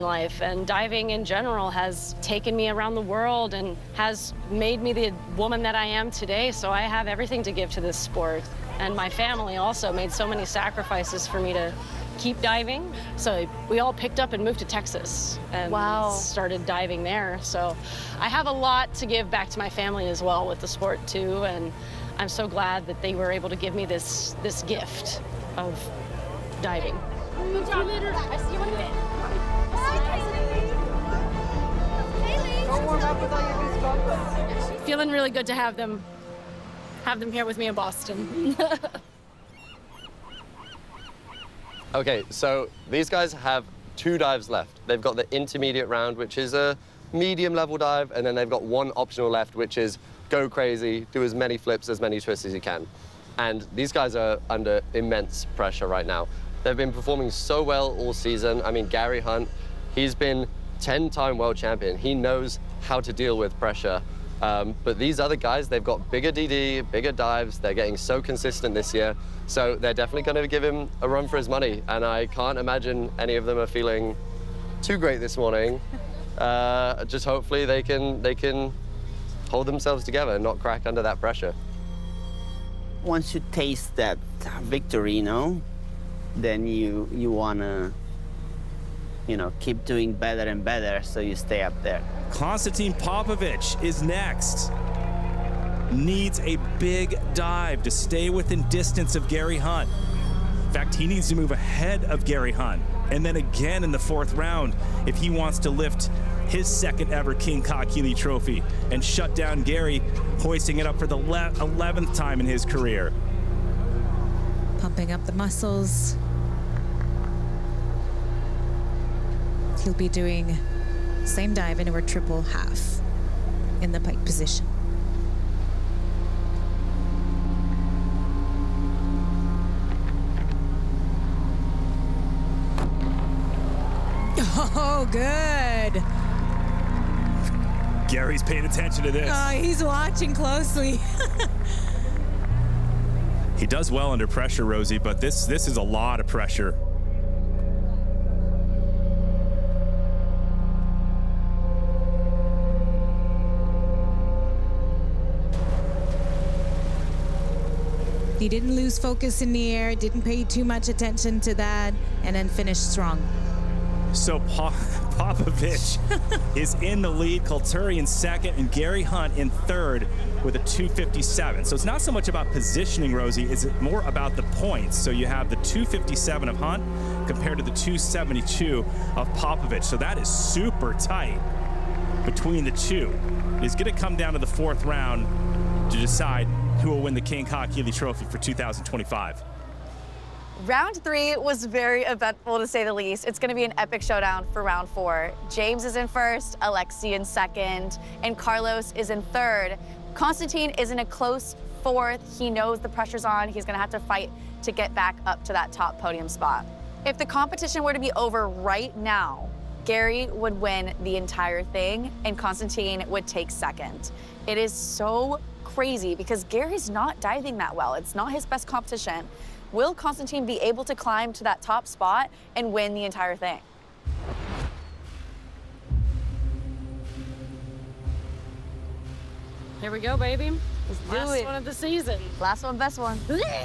life, and diving in general has taken me around the world and has made me the woman that I am today. So I have everything to give to this sport. And my family also made so many sacrifices for me to keep diving. So we all picked up and moved to Texas and started diving there. So I have a lot to give back to my family as well with the sport too. And I'm so glad that they were able to give me this gift of diving. Good job. I see you want to win. Go warm up with all your goosebumps. Feeling really good to have them here with me in Boston. Okay, so these guys have 2 dives left. They've got the intermediate round, which is a medium level dive, and then they've got 1 optional left, which is go crazy, do as many flips, as many twists as you can. And these guys are under immense pressure right now. They've been performing so well all season. I mean, Gary Hunt, he's been 10-time world champion. He knows how to deal with pressure. But these other guys, they've got bigger DD, bigger dives. They're getting so consistent this year. So they're definitely going to give him a run for his money. And I can't imagine any of them are feeling too great this morning. Just hopefully they can hold themselves together and not crack under that pressure. Once you taste that victory, you know, then you wanna, you know, keep doing better and better so you stay up there. Konstantin Popovic is next. Needs a big dive to stay within distance of Gary Hunt. In fact, he needs to move ahead of Gary Hunt. And then again in the 4th round if he wants to lift his 2nd ever King Ka'akili Trophy and shut down Gary, hoisting it up for the 11th time in his career. Pumping up the muscles. He'll be doing same dive into a triple half in the pike position. Oh, good. Gary's paying attention to this. He's watching closely. He does well under pressure, Rosie, but this is a lot of pressure. He didn't lose focus in the air, didn't pay too much attention to that, and then finished strong. So Popovic is in the lead, Kulturi in 2nd, and Gary Hunt in 3rd with a 257. So it's not so much about positioning, Rosie, it's more about the points. So you have the 257 of Hunt compared to the 272 of Popovic. So that is super tight between the two. It's going to come down to the 4th round to decide who will win the King Ka'akili Trophy for 2025. Round 3 was very eventful, to say the least. It's going to be an epic showdown for round 4. James is in 1st, Alexi in 2nd, and Carlos is in 3rd. Konstantin is in a close 4th. He knows the pressure's on. He's going to have to fight to get back up to that top podium spot. If the competition were to be over right now, Gary would win the entire thing, and Konstantin would take 2nd. It is so crazy because Gary's not diving that well. It's not his best competition. Will Konstantin be able to climb to that top spot and win the entire thing? Here we go, baby. Let's do Last it. one of the season. Last one, best one.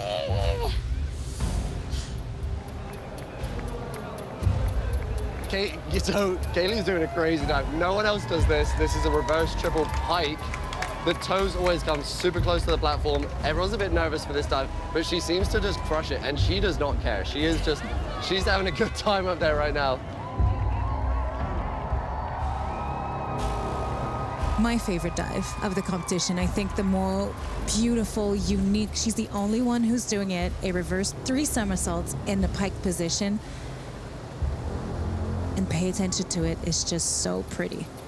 So Kaylee's doing a crazy dive. No one else does this. This is a reverse triple pike. The toes always come super close to the platform. Everyone's a bit nervous for this dive, but she seems to just crush it, and she does not care. She's having a good time up there right now. My favorite dive of the competition. I think the more beautiful, unique, she's the only one who's doing it, a reverse 3 somersaults in the pike position. And pay attention to it, it's just so pretty.